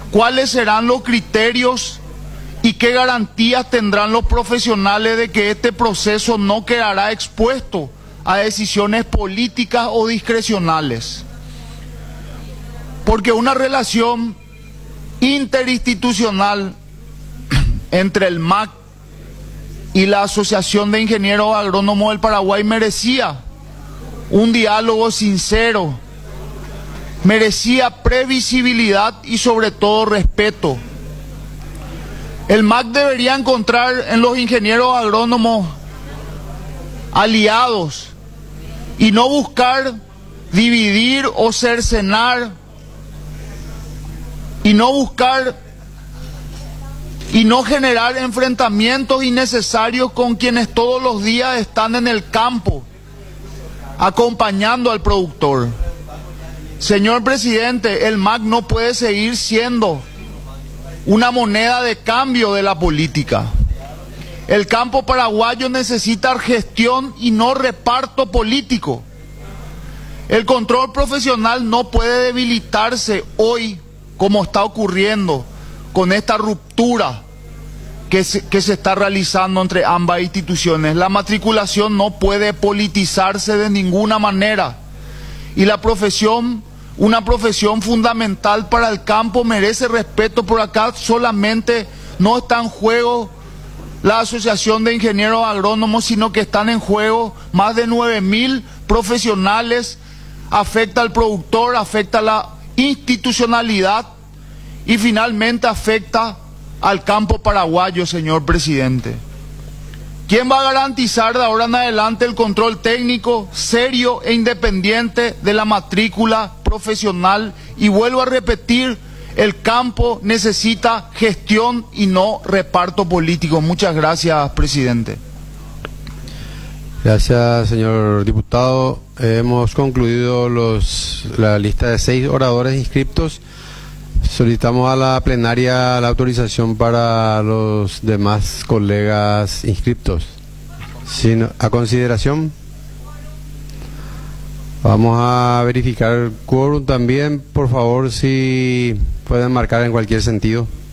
¿Cuáles serán los criterios y qué garantías tendrán los profesionales de que este proceso no quedará expuesto a decisiones políticas o discrecionales? Porque una relación interinstitucional entre el MAC y la Asociación de Ingenieros Agrónomos del Paraguay merecía un diálogo sincero, merecía previsibilidad y sobre todo respeto. El MAC debería encontrar en los ingenieros agrónomos aliados y no buscar dividir o cercenar y no generar enfrentamientos innecesarios con quienes todos los días están en el campo acompañando al productor. Señor presidente, el MAC no puede seguir siendo una moneda de cambio de la política. El campo paraguayo necesita gestión y no reparto político. El control profesional no puede debilitarse hoy, como está ocurriendo con esta ruptura que se está realizando entre ambas instituciones. La matriculación no puede politizarse de ninguna manera. Y la profesión, una profesión fundamental para el campo, merece respeto. Por acá solamente no está en juego la Asociación de Ingenieros Agrónomos, sino que están en juego más de 9.000 profesionales. Afecta al productor, afecta a la institucionalidad y finalmente afecta al campo paraguayo, señor presidente. ¿Quién va a garantizar de ahora en adelante el control técnico serio e independiente de la matrícula profesional? Y vuelvo a repetir, el campo necesita gestión y no reparto político. Muchas gracias, presidente. Gracias, señor diputado. Hemos concluido la lista de 6 oradores inscriptos. Solicitamos a la plenaria la autorización para los demás colegas inscriptos. A consideración, vamos a verificar el quórum también. Por favor, si pueden marcar en cualquier sentido.